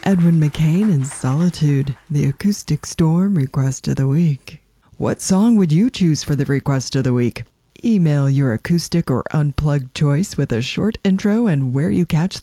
Edwin McCain in Solitude, the Acoustic Storm Request of the Week. What song would you choose for the Request of the Week? Email your acoustic or unplugged choice with a short intro and where you catch